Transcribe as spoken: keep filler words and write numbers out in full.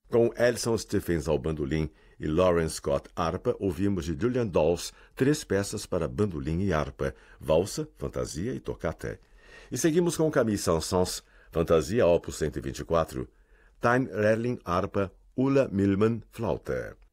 Com Alison Stephens ao bandolim e Lawrence Scott harpa, ouvimos de Julian Dawes três peças para bandolim e harpa, valsa, fantasia e toccata. E seguimos com Camille Saint-Saëns, fantasia opus cento e vinte e quatro, Tine Erling harpa, Ulla Millman flauta.